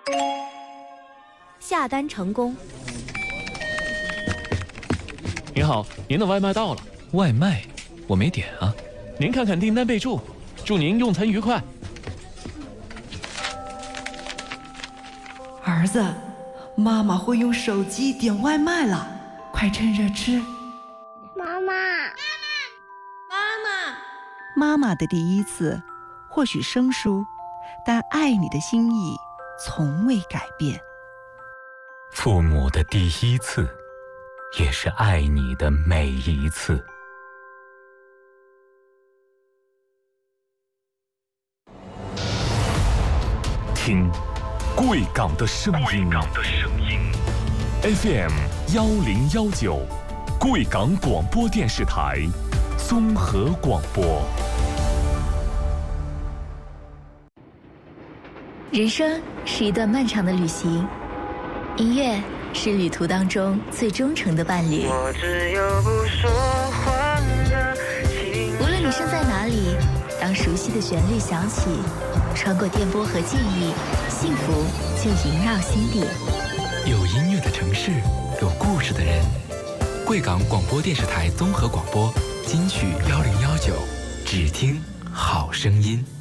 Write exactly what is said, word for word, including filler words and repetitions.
下单成功。 您好，您的外卖到了。 外卖？我没点啊。 您看看订单备注，祝您用餐愉快。 儿子，妈妈会用手机点外卖了，快趁热吃。 妈妈， 妈妈， 妈妈的第一次，或许生疏，但爱你的心意从未改变。 父母的第一次，也是爱你的每一次。听贵港的声音 ，F M 幺零幺九，贵港广播电视台综合广播。 人生是一段漫长的旅行，音乐是旅途当中最忠诚的伴侣。 我只有不说话的情无论你身在哪里，当熟悉的旋律响起，穿过电波和记忆，幸福就萦绕心底。 有音乐的城市，有故事的人。贵港广播电视台综合广播金曲幺零幺九，只听好声音。